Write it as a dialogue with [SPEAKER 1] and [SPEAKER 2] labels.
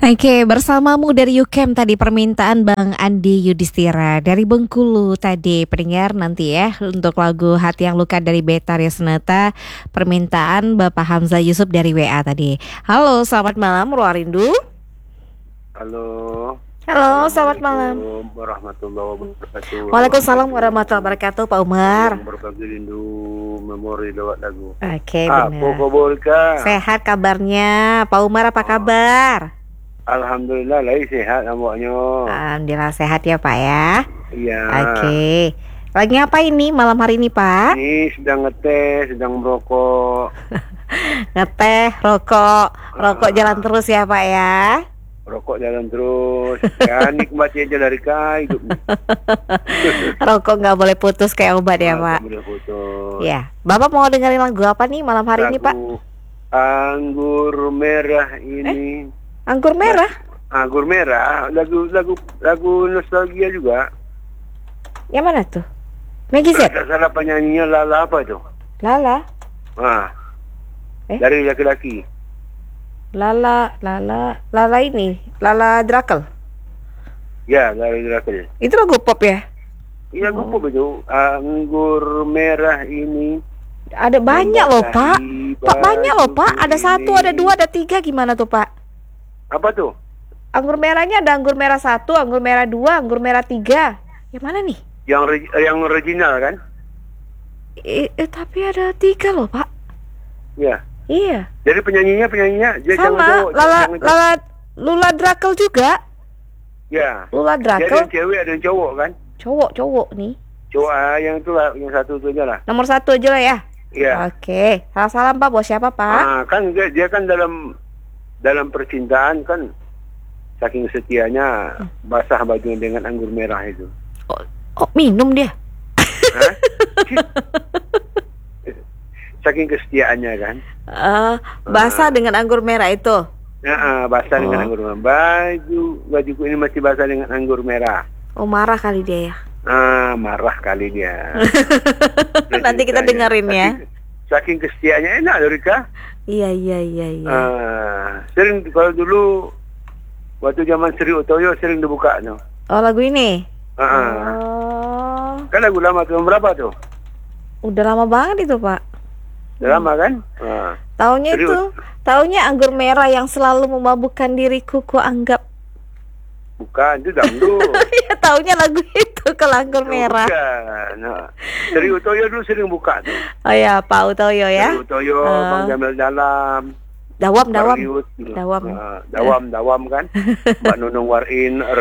[SPEAKER 1] Oke, bersamamu dari UCAM tadi permintaan Bang Andi Yudhistira dari Bengkulu tadi pendengar nanti ya untuk lagu Hati yang Luka dari Betharia Sonata, permintaan Bapak Hamzah Yusuf dari WA tadi. Halo, selamat malam Ruang Rindu.
[SPEAKER 2] Halo.
[SPEAKER 1] Halo, selamat malam.
[SPEAKER 2] Assalamualaikum warahmatullahi wabarakatuh.
[SPEAKER 1] Waalaikumsalam warahmatullahi wabarakatuh Pak Umar.
[SPEAKER 2] Berbagi rindu memori lewat lagu.
[SPEAKER 1] Oke,
[SPEAKER 2] Apa
[SPEAKER 1] benar.
[SPEAKER 2] kabar Kak?
[SPEAKER 1] Sehat kabarnya. Pak Umar apa kabar?
[SPEAKER 2] Alhamdulillah lagi sehat nampaknya.
[SPEAKER 1] Alhamdulillah sehat ya Pak ya.
[SPEAKER 2] Iya.
[SPEAKER 1] Oke. Lagi ngapain nih malam hari ini Pak?
[SPEAKER 2] Ini sedang ngeteh, sedang merokok.
[SPEAKER 1] Ngeteh, rokok jalan terus ya Pak ya.
[SPEAKER 2] Rokok jalan terus. Ya nikmati aja dari Kak hidup.
[SPEAKER 1] Rokok nggak boleh putus kayak obat ya Pak.
[SPEAKER 2] Boleh foto.
[SPEAKER 1] Ya, Bapak mau dengerin lagu apa nih malam hari ini Pak?
[SPEAKER 2] Anggur merah ini.
[SPEAKER 1] Anggur merah?
[SPEAKER 2] Anggur merah, lagu nostalgia juga.
[SPEAKER 1] Yang mana tuh? Maggie Z?
[SPEAKER 2] Tidak salah penyanyinya Lala apa itu?
[SPEAKER 1] Lala?
[SPEAKER 2] Dari laki-laki.
[SPEAKER 1] Lala ini, Lala Drakel.
[SPEAKER 2] Ya, dari laki-laki.
[SPEAKER 1] Itu lagu pop ya?
[SPEAKER 2] Iya, pop itu. Anggur merah ini.
[SPEAKER 1] Ada banyak loh Pak. Pak banyak loh Pak. Ada 1, ada 2, ada 3 gimana tuh Pak?
[SPEAKER 2] Apa tuh?
[SPEAKER 1] Anggur merahnya ada anggur merah 1, anggur merah 2, anggur merah 3. Yang mana nih?
[SPEAKER 2] Yang original kan?
[SPEAKER 1] Tapi ada 3 loh Pak.
[SPEAKER 2] Ya.
[SPEAKER 1] Iya.
[SPEAKER 2] Jadi penyanyinya dia
[SPEAKER 1] sama Lula Drakel juga.
[SPEAKER 2] Ya.
[SPEAKER 1] Lula
[SPEAKER 2] Dia ada
[SPEAKER 1] Drakel.
[SPEAKER 2] yang cewek, ada yang cowok kan?
[SPEAKER 1] Cowok nih.
[SPEAKER 2] Cowok yang itu lah, yang satu itu aja lah.
[SPEAKER 1] Nomor 1 aja lah ya.
[SPEAKER 2] Iya.
[SPEAKER 1] Oke. Salam Pak, buat siapa Pak?
[SPEAKER 2] Kan dia kan dalam percintaan kan saking setianya basah bajunya dengan anggur merah itu.
[SPEAKER 1] Oh minum dia.
[SPEAKER 2] Hah? Saking kesetiaannya kan.
[SPEAKER 1] Basah dengan anggur merah itu.
[SPEAKER 2] Basah dengan anggur merah. Bajuku ini masih basah dengan anggur merah.
[SPEAKER 1] Oh marah kali dia ya.
[SPEAKER 2] Marah kali dia.
[SPEAKER 1] Nanti kita dengerin ya.
[SPEAKER 2] Saking kesetiaannya enak Rika.
[SPEAKER 1] Iya.
[SPEAKER 2] Sering kalau dulu waktu zaman Sri Utoyo sering dibuka no.
[SPEAKER 1] Oh lagu ini.
[SPEAKER 2] Kan lagu lama tahun berapa tuh?
[SPEAKER 1] Udah lama banget itu Pak.
[SPEAKER 2] Udah lama kan?
[SPEAKER 1] Taunya anggur merah yang selalu memabukkan diriku ku anggap.
[SPEAKER 2] Bukan, itu dangdut.
[SPEAKER 1] Ya taunya lagu itu kalau anggur merah.
[SPEAKER 2] Bukan. Sri Utoyo dulu sering buka tuh.
[SPEAKER 1] Oh ya Pak Utoyo ya.
[SPEAKER 2] Sri Utoyo, Bang Jamil Dalam.
[SPEAKER 1] Dawam
[SPEAKER 2] Dawam kan. Mbak Nunung Warin.